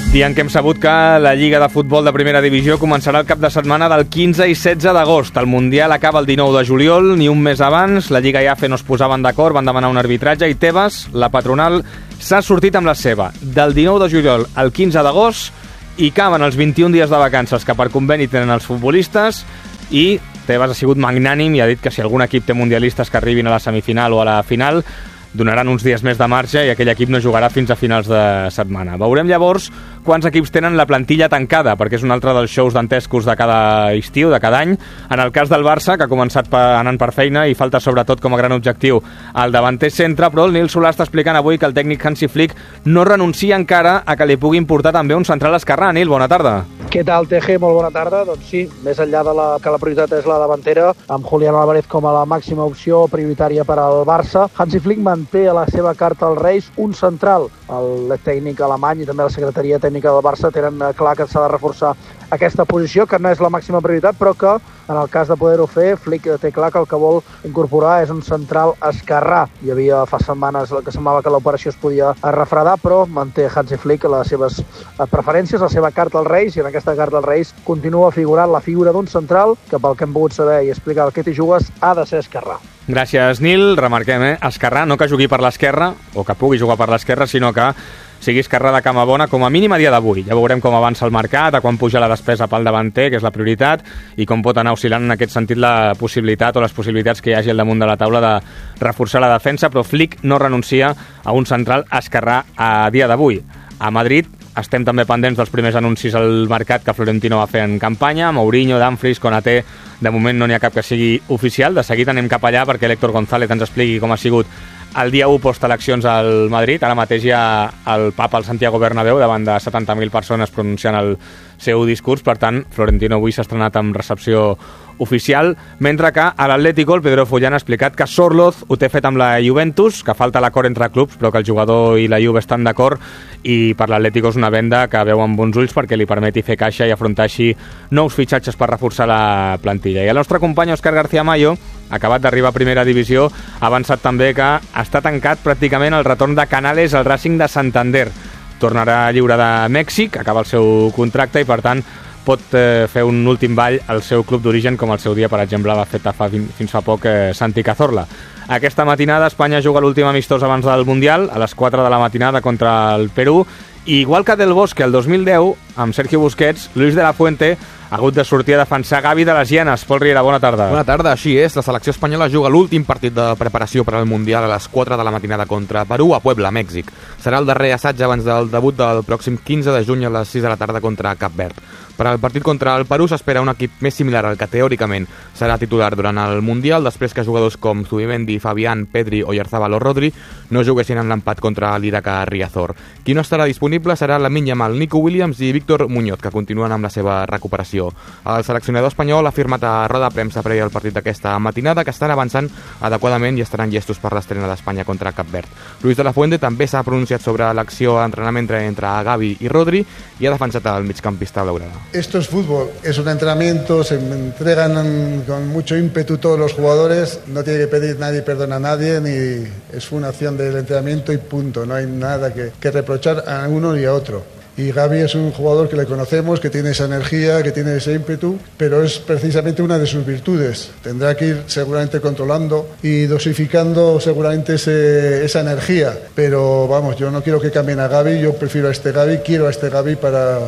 Dia en què hem sabut que la Lliga de Futbol de Primera Divisió començarà el cap de setmana del 15 i 16 d'agost. El Mundial acaba el 19 de juliol, ni un mes abans. La Lliga i AFE no es posaven d'acord, van demanar un arbitratge i Tebas, la patronal, s'ha sortit amb la seva. Del 19 de juliol al 15 d'agost i caben els 21 dies de vacances que per conveni tenen els futbolistes i Tebas ha sigut magnànim i ha dit que si algun equip té mundialistes que arribin a la semifinal o a la final donaran uns dies més de marge i aquell equip no jugarà fins a finals de setmana. Veurem llavors quants equips tenen la plantilla tancada, perquè és un altre dels shows dantescos de cada estiu, de cada any. En el cas del Barça, que ha començat anant per feina i falta sobretot com a gran objectiu el davanter centre, però el Nil Solà està explicant avui que el tècnic Hansi Flick no renuncia encara a que li pugui importar també un central esquerrà. Nil, bona tarda. Què tal, TG? Molt bona tarda. Doncs sí, més enllà de que la prioritat és la davantera, amb Julián Álvarez com a la màxima opció prioritària per al Barça, Hansi Flick manté a la seva carta als Reis un central. El tècnic alemany i també la secretaria tècnica del Barça tenen clar que s'ha de reforçar aquesta posició, que no és la màxima prioritat, però que en el cas de poder-ho fer, Flick té clar que el que vol incorporar és un central esquerrà. Hi havia fa setmanes que semblava que l'operació es podia refredar, però manté Hansi Flick les seves preferències, la seva carta als Reis, i en aquesta carta als Reis continua figurant la figura d'un central que, pel que hem pogut saber i explicar el que t'hi jugues, ha de ser esquerrà. Gràcies, Nil. Remarquem, esquerrà, no que jugui per l'esquerra, o que pugui jugar per l'esquerra, sinó que sigui esquerrà de cama bona, com a mínim a dia d'avui. Ja veurem com avança el mercat, a quan puja la despesa pel davanter, que és la prioritat, i com pot anar oscil·lant en aquest sentit la possibilitat o les possibilitats que hi hagi al damunt de la taula de reforçar la defensa, però Flick no renuncia a un central esquerrà a dia d'avui. A Madrid estem també pendents dels primers anuncis al mercat que Florentino va fer en campanya. Mourinho, Dumfries, Konaté, de moment no n'hi ha cap que sigui oficial. De seguida anem cap allà perquè l'Héctor González ens expliqui com ha sigut el dia 1 post-eleccions al Madrid. Ara mateix hi ha el papa al Santiago Bernabéu davant de 70.000 persones pronunciant el seu discurs. Per tant, Florentino avui s'ha estrenat amb recepció oficial, mentre que a l'Atlético el Pedro Follán ha explicat que Sorloz ho té fet amb la Juventus, que falta l'acord entre clubs, però que el jugador i la Juve estan d'acord, i per l'Atlético és una venda que veu amb bons ulls perquè li permeti fer caixa i afrontar així nous fitxatges per reforçar la plantilla. I el nostre company Òscar García Mayo, acabat d'arribar a Primera Divisió, ha avançat també que està tancat pràcticament el retorn de Canales al Racing de Santander. Tornarà lliure de Mèxic, acaba el seu contracte i per tant pot fer un últim ball al seu club d'origen, com el seu dia, per exemple, va fer fins fa poc Santi Cazorla. Aquesta matinada Espanya juga l'últim amistós abans del Mundial, a les 4 de la matinada contra el Perú, i igual que Del Bosque el 2010, amb Sergio Busquets, Luis de la Fuente ha hagut de sortir a defensar Gavi de les Hienes. Pol Riera, bona tarda. Bona tarda, així és. La selecció espanyola juga l'últim partit de preparació per al Mundial a les 4 de la matinada contra Perú a Puebla, Mèxic. Serà el darrer assaig abans del debut del pròxim 15 de juny a les 6 de la tarda contra Cap Verd. Per al partit contra el Perú s'espera un equip més similar al que teòricament serà titular durant el Mundial, després que jugadors com Zubimendi, Fabián, Pedri, Oyarzabal o Rodri no juguessin en l'empat contra l'Irak a Riazor. Qui no estarà disponible serà Lamine Yamal, Nico Williams i Víctor Muñoz, que continuen amb la seva recuperació. El seleccionador espanyol ha afirmat a roda de premsa prèvia al partit d'aquesta matinada que estan avançant adequadament i estaran llestos per l'estrena d'Espanya contra Cap Verd. Luis de la Fuente també s'ha pronunciat sobre l'acció d'entrenament entre Gavi i Rodri i ha defensat el migcampista blaugrana. Esto es fútbol, es un entrenamiento, se entregan con mucho ímpetu todos los jugadores, no tiene que pedir nadie perdón a nadie, ni es una acción del entrenamiento y punto, no hay nada que reprochar a uno ni a otro. Y Gavi es un jugador que le conocemos, que tiene esa energía, que tiene ese ímpetu, pero es precisamente una de sus virtudes. Tendrá que ir seguramente controlando y dosificando seguramente esa energía. Pero vamos, yo no quiero que cambien a Gavi, yo prefiero a este Gavi, quiero a este Gavi para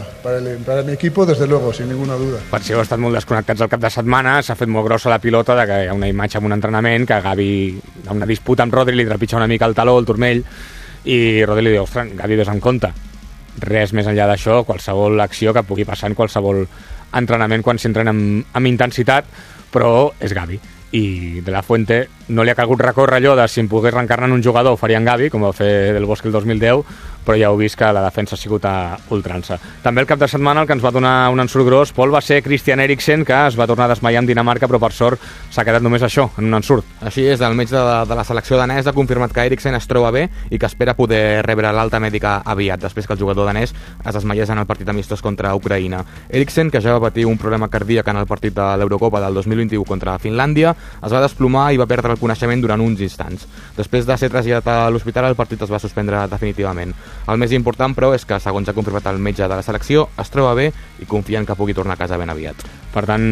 mi equipo, desde luego, sin ninguna duda. Per si heu estat molt desconnectats al cap de setmana, s'ha fet molt grossa la pilota de que hi ha una imatge en un entrenament que Gavi, en una disputa amb Rodri, li trepitja una mica el taló, el turmell, i Rodri li diu, ostres, Gavi, ves en compte. Res més enllà d'això, qualsevol acció que pugui passar en qualsevol entrenament quan s'entrena amb intensitat, però és Gavi. I de la Fuente no li ha calgut recórrer allò de si em pogués reencarnar en un jugador ho faria en Gavi, com va fer Del Bosque el 2010, però ja heu vist que la defensa ha sigut a ultrança. També el cap de setmana el que ens va donar un ensurt gros, Pol, va ser Christian Eriksen, que es va tornar a desmaiar amb Dinamarca, però per sort s'ha quedat només això, en un ensurt. Així és, el metge de la selecció danès ha confirmat que Eriksen es troba bé i que espera poder rebre l'alta mèdica aviat, després que el jugador danès es desmaiés en el partit amistós contra Ucraïna. Eriksen, que ja va patir un problema cardíac en el partit de l'Eurocopa del 2021 contra Finlàndia, es va desplomar i va perdre el coneixement durant uns instants. Després de ser traslladat a l'hospital, el partit es va suspendre definitivament. El més important, però, és que, segons ha confirmat el metge de la selecció, es troba bé i confien que pugui tornar a casa ben aviat. Per tant,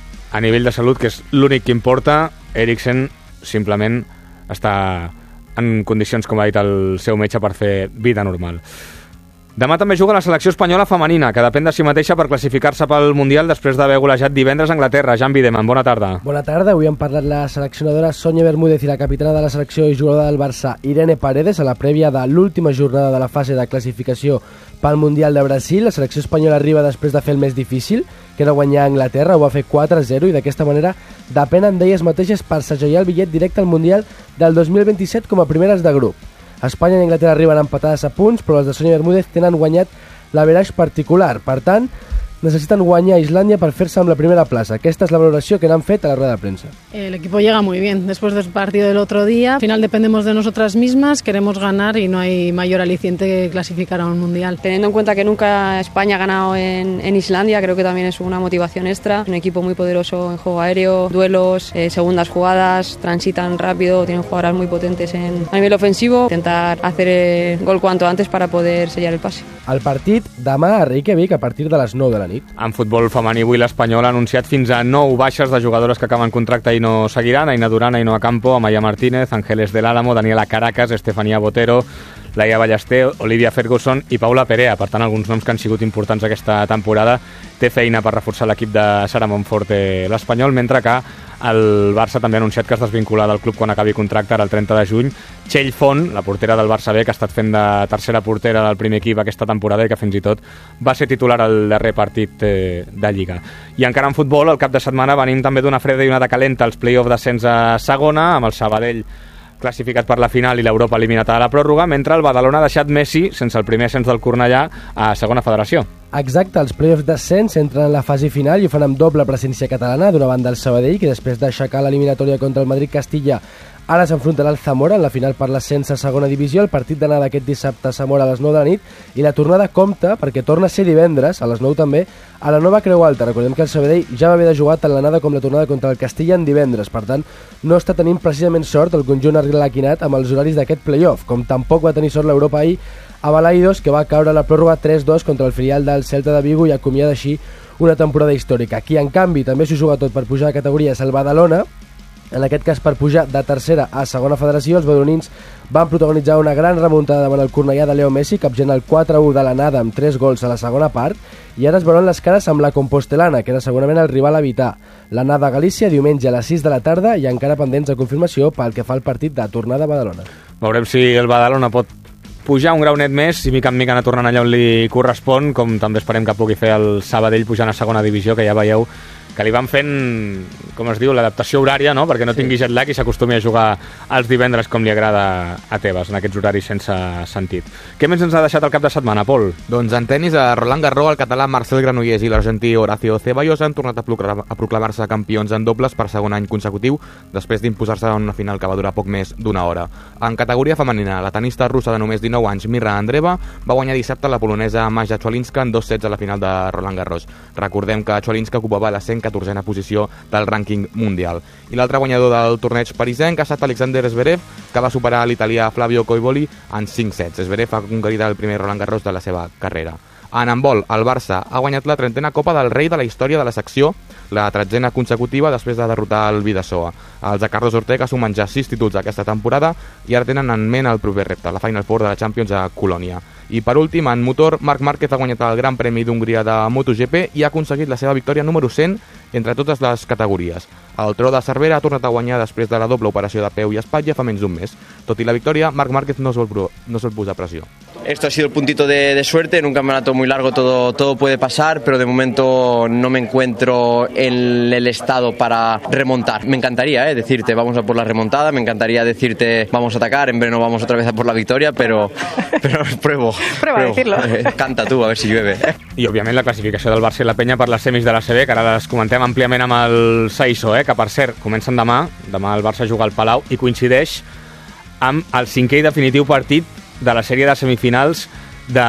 a nivell de salut, que és l'únic que importa, Eriksen simplement està en condicions, com ha dit el seu metge, per fer vida normal. Demà també juga la selecció espanyola femenina, que depèn de si mateixa per classificar-se pel Mundial després d'haver golejat divendres a Anglaterra. Jan Wiedemann, bona tarda. Bona tarda. Avui han parlat la seleccionadora Sonia Bermúdez i la capitana de la selecció i jugadora del Barça, Irene Paredes, a la prèvia de l'última jornada de la fase de classificació pel Mundial de Brasil. La selecció espanyola arriba després de fer el més difícil, que era guanyar a Anglaterra, ho va fer 4-0 i d'aquesta manera depenen d'elles mateixes per segellar el bitllet directe al Mundial del 2027 com a primeres de grup. Espanya i Anglaterra arriben empatades a punts, però les de Sonia Bermúdez tenen guanyat l'average particular. Per tant, necesitan guanyar a Islàndia per fer-se amb la primera plaça. Aquesta és la valoració que n'han fet a la rueda de prensa. El equipo llega muy bien después del partido del otro día. Al final dependemos de nosotras mismas, queremos ganar y no hay mayor aliciente que clasificar a un mundial. Teniendo en cuenta que nunca España ha ganado en Islandia, creo que también es una motivación extra. Un equipo muy poderoso en juego aéreo, duelos, segundas jugadas, transitan rápido, tienen jugadoras muy potentes a nivel ofensivo. Intentar hacer el gol cuanto antes para poder sellar el pase. El partit demà a Reykjavik a partir de les 9 de la nit. En futbol femení, avui l'Espanyol ha anunciat fins a 9 baixes de jugadores que acaben contracte i no seguiran. Aina Duran, Ainhoa Campo, Amaya Martínez, Ángeles del Álamo, Daniela Caracas, Estefanía Botero, Laia Ballester, Olivia Ferguson i Paula Perea. Per tant, alguns noms que han sigut importants aquesta temporada. Té feina per reforçar l'equip de Sara Monforte l'Espanyol, mentre que el Barça també ha anunciat que es desvincularà del club quan acabi contracte ara el 30 de juny. Txell Font, la portera del Barça B, que ha estat fent de tercera portera del primer equip aquesta temporada i que fins i tot va ser titular al darrer partit de Lliga. I encara en futbol, el cap de setmana venim també d'una freda i una de calenta als play-off d'ascens a segona, amb el Sabadell classificat per la final i l'Europa eliminat a la pròrroga, mentre el Badalona ha deixat Messi sense el primer ascens del Cornellà a segona federació. Exacte, els play-offs d'ascens entren en la fase final i ho fan amb doble presència catalana, d'una banda el Sabadell, que després d'aixecar l'eliminatòria contra el Madrid-Castilla ara s'enfrontarà al Zamora en la final per l'ascens a segona divisió. El partit d'anada aquest dissabte a Zamora a les 9 de la nit i la tornada compta perquè torna a ser divendres a les 9 també a la nova Creu Alta. Recordem que el Sabadell ja va haver de jugar tant l'anada com la tornada contra el Castilla en divendres, per tant no està tenint precisament sort el conjunt arlequinat amb els horaris d'aquest play-off, com tampoc va tenir sort l'Europa ahir a Balaidos, que va caure a la pròrroga 3-2 contra el filial del Celta de Vigo i acomiada així una temporada històrica. Qui en canvi també s'ho juga tot per pujar de categoria és el Badalona. En aquest cas, per pujar de tercera a segona federació, els badalonins van protagonitzar una gran remuntada davant el Cornellà de Leo Messi, capgent el 4-1 de l'anada amb 3 gols a la segona part, i ara es veuran les cares amb la Compostelana, que era segurament el rival a evitar. L'anada a Galícia, diumenge a les 6 de la tarda, i encara pendents de confirmació pel que fa al partit de tornada a Badalona. Veurem si el Badalona pot pujar un grau net més i mica en mica anar tornant allà on li correspon, com també esperem que pugui fer el Sabadell pujant a segona divisió, que ja veieu que li van fent, com es diu, l'adaptació horària, no? Perquè no tingui jet lag i s'acostumi a jugar els divendres com li agrada a Tebas, en aquests horaris sense sentit. Què més ens ha deixat el cap de setmana, Pol? Doncs en tenis, a Roland Garros, el català Marcel Granollers i l'argentí Horacio Ceballos han tornat a proclamar-se campions en dobles per segon any consecutiu, després d'imposar-se en una final que va durar poc més d'una hora. En categoria femenina, la tenista russa de només 19 anys, Mirra Andreeva, va guanyar dissabte la polonesa Maja Chwalinska en 2 sets a la final de Roland Garros. Recordem que Chwalinska ocupava la 114a posició del rànquing mundial. I l'altre guanyador del torneig parisenc ha estat Alexander Zverev, que va superar l'italià Flavio Coiboli en 5 sets. Zverev ha conquerit el primer Roland Garros de la seva carrera. En handbol, el Barça ha guanyat la 30a Copa del Rei de la història de la secció, la 13a consecutiva després de derrotar el Vidasoa. Els de Carlos Ortega sumen ja 6 títols aquesta temporada i ara tenen en ment el proper repte, la Final Four de la Champions a Colònia. I per últim, en motor, Marc Márquez ha guanyat el Gran Premi d'Hongria de MotoGP i ha aconseguit la seva victòria número 100 entre totes les categories. El Tro de Cervera ha tornat a guanyar després de la doble operació de peu i espatlla fa menys d'un mes. Tot i la victòria, Marc Márquez no es vol posar pressió. Esto ha sido el puntito de suerte, en un campeonato muy largo todo puede pasar, pero de momento no me encuentro en el estado para remontar. Me encantaría decirte vamos a por la remontada, me encantaría decirte vamos a atacar, en verano vamos otra vez a por la victoria, pero pruebo. Prueba a decirlo. Canta tu, a ver si llueve. I, òbviament, la classificació del Barça i la Penya per les semis de la CB, que ara les comentem àmpliament amb el Saiso, que per cert, comencen demà el Barça juga al Palau i coincideix amb el 5è i definitiu partit de la sèrie de semifinals de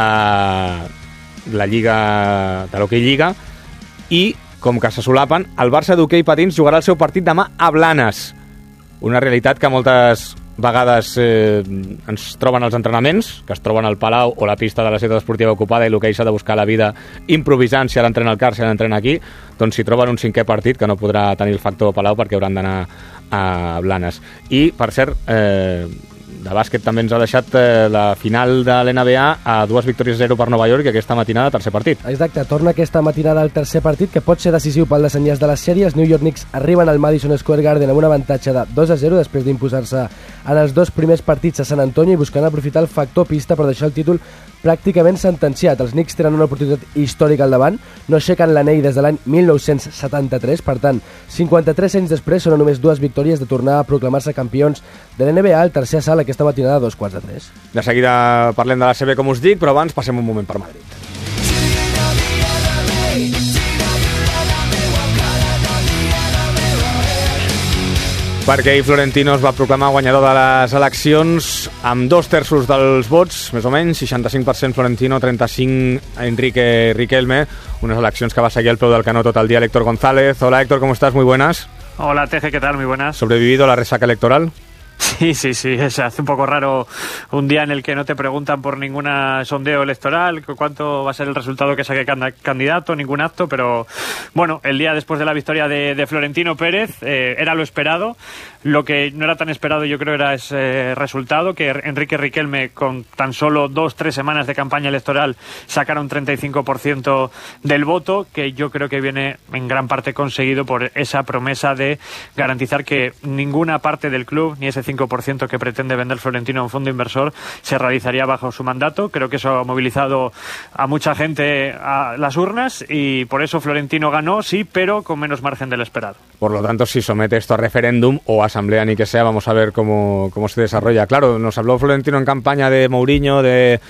la Lliga, de l'Hockey Lliga, i, com que se solapen, el Barça d'hoquei patins jugarà el seu partit demà a Blanes. Una realitat que moltes vegades ens troben els entrenaments, que es troben al Palau o la pista de la ciutat esportiva ocupada, i el que s'ha de buscar la vida improvisant, si ara entrena al CAR, si ara entrena aquí, doncs si troben un 5è partit que no podrà tenir el factor Palau perquè hauran d'anar a Blanes. I, per cert, de bàsquet també ens ha deixat la final de l'NBA a 2 victòries 0 per Nova York, i aquesta matinada tercer partit. Exacte, torna aquesta matinada al tercer partit, que pot ser decisiu pel desenllaç de les sèries. New York Knicks arriben al Madison Square Garden amb un avantatge de 2-0 després d'imposar-se en els 2 primers partits a San Antonio i buscant aprofitar el factor pista per deixar el títol pràcticament sentenciat. Els Knicks tenen una oportunitat històrica al davant, no aixequen l'anell des de l'any 1973, per tant, 53 anys després són només 2 victòries de tornar a proclamar-se campions de l'NBA al tercer assalt aquesta matinada a 2:45. De seguida parlem de la CB, com us dic, però abans passem un moment per Madrid. Perquè ahir Florentino es va proclamar guanyador de les eleccions amb 2/3 dels vots, més o menys, 65% Florentino, 35% Enrique Riquelme, unes eleccions que va seguir al peu del canó tot el día Héctor González. Hola Héctor, ¿cómo estás? Muy buenas. Hola Teje, ¿qué tal? Muy buenas. ¿Sobrevivido a la resaca electoral? Sí, se hace un poco raro un día en el que no te preguntan por ningún sondeo electoral, cuánto va a ser el resultado que saque cada candidato, ningún acto, pero bueno, el día después de la victoria de Florentino Pérez era lo esperado. Lo que no era tan esperado, yo creo, era ese resultado, que Enrique Riquelme, con tan solo 2-3 semanas de campaña electoral, sacara un 35% del voto, que yo creo que viene en gran parte conseguido por esa promesa de garantizar que ninguna parte del club, ni ese 5% que pretende vender Florentino a un fondo inversor, se realizaría bajo su mandato. Creo que eso ha movilizado a mucha gente a las urnas y por eso Florentino ganó, sí, pero con menos margen del esperado. Por lo tanto, si somete esto a referéndum o asamblea, ni que sea, vamos a ver cómo se desarrolla. Claro, nos habló Florentino en campaña de Mourinho, de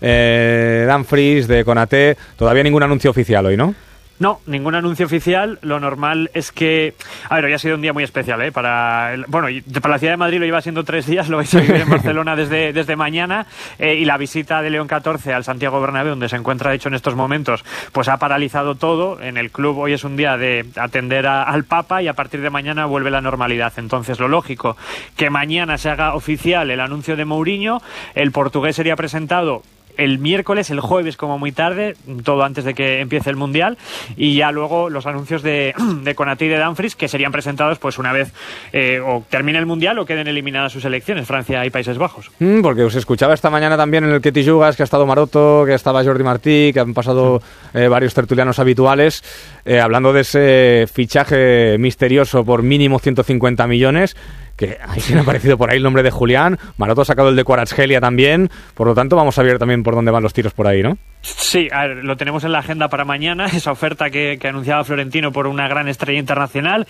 Dumfries, de Konaté. Todavía ningún anuncio oficial hoy, ¿no? No, ningún anuncio oficial. Lo normal es que... A ver, hoy ha sido un día muy especial, ¿eh? Para la ciudad de Madrid lo lleva siendo 3 días, lo vais a vivir en Barcelona desde mañana, y la visita de León XIV al Santiago Bernabéu, donde se encuentra, de hecho, en estos momentos, pues ha paralizado todo. En el club hoy es un día de atender al Papa y a partir de mañana vuelve la normalidad. Entonces, lo lógico, que mañana se haga oficial el anuncio de Mourinho. El portugués sería presentado el miércoles, el jueves como muy tarde, todo antes de que empiece el Mundial, y ya luego los anuncios de Konaté y de Dumfries, que serían presentados pues una vez o termine el Mundial o queden eliminadas sus selecciones, Francia y Países Bajos. Porque os escuchaba esta mañana también en el Que t'hi jugues, que ha estado Maroto, que estaba Jordi Martí, que han pasado varios tertulianos habituales, hablando de ese fichaje misterioso por mínimo 150 millones, que ahí se me ha aparecido por ahí el nombre de Julián. Maroto ha sacado el de Kvaratskhelia también, por lo tanto vamos a ver también por dónde van los tiros por ahí, ¿no? Sí, a ver, lo tenemos en la agenda para mañana, esa oferta que anunciaba Florentino por una gran estrella internacional,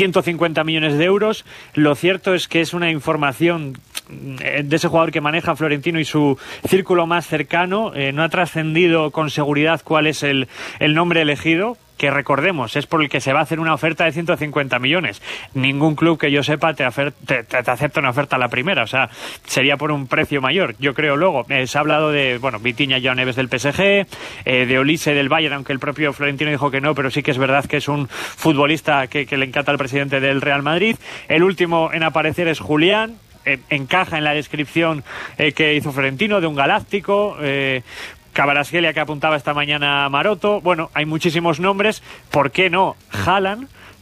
150 millones de euros. Lo cierto es que es una información de ese jugador que maneja Florentino y su círculo más cercano. No ha trascendido con seguridad cuál es el nombre elegido, que recordemos, es por el que se va a hacer una oferta de 150 millones. Ningún club que yo sepa te acepta una oferta a la primera, o sea, sería por un precio mayor, yo creo. Luego, se ha hablado de, Vitinha y Joao Neves del PSG, de Olise del Bayern, aunque el propio Florentino dijo que no, pero sí que es verdad que es un futbolista que le encanta al presidente del Real Madrid. El último en aparecer es Julián, encaja en la descripción que hizo Florentino de un galáctico. Kvaratskhelia, que apuntaba esta mañana Maroto. Bueno, hay muchísimos nombres. ¿Por qué no Haaland?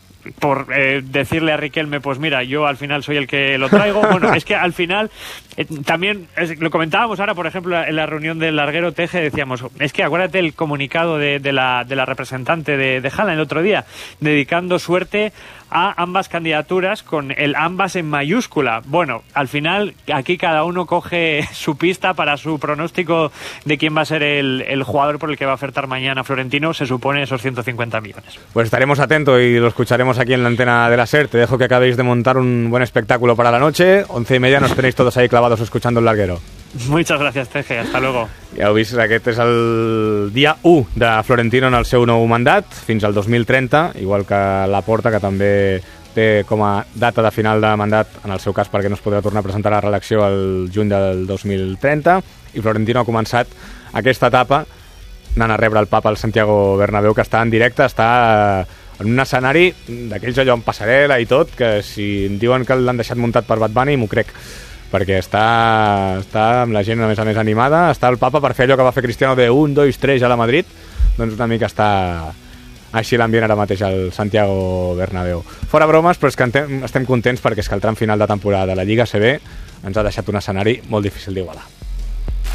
Por decirle a Riquelme, pues mira, yo al final soy el que lo traigo. Bueno, es que al final también lo comentábamos ahora, por ejemplo, en la reunión del larguero Teje, decíamos, es que acuérdate el comunicado de la representante de Haaland el otro día, dedicando suerte a ambas candidaturas con el ambas en mayúscula. Bueno, al final aquí cada uno coge su pista para su pronóstico de quién va a ser el jugador por el que va a ofertar mañana Florentino, se supone esos 150 millones. Pues estaremos atentos y lo escucharemos aquí en la antena de la SER. Te dejo que acabéis de montar un buen espectáculo para la noche. 11:30 nos tenéis todos ahí clavados escuchando el larguero. Muchas gràcies, Teje. Hasta luego. Ja heu vist, aquest és el dia 1 de Florentino en el seu nou mandat, fins al 2030, igual que Laporta, que també té com a data de final de mandat, en el seu cas perquè no es podrà tornar a presentar a la reelecció el juny del 2030, i Florentino ha començat aquesta etapa anant a rebre el Papa al Santiago Bernabéu, que està en directe, està en un escenari d'aquells allò amb passarel·la i tot, que si em diuen que l'han deixat muntat per Bad Bunny, m'ho crec. perquè està amb la gent a més animada, està el Papa per fer allò que va fer Cristiano de 1, 2, 3 a la Madrid, doncs una mica està així l'ambient ara mateix al Santiago Bernabéu. Fora bromes, però és que estem contents perquè és que el tram final de temporada de la Lliga CB ens ha deixat un escenari molt difícil d'igualar.